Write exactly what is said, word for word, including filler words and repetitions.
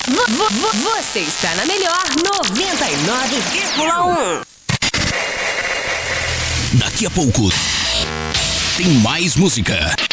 Vo- vo- vo- Você está na melhor noventa e nove vírgula um. Daqui a pouco tem mais música.